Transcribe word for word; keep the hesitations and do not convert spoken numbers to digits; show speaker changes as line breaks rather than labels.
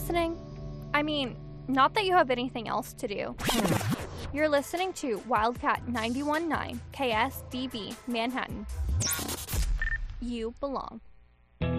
listening? I mean, not that you have anything else to do. You're listening to Wildcat ninety-one point nine K S D B Manhattan. You belong.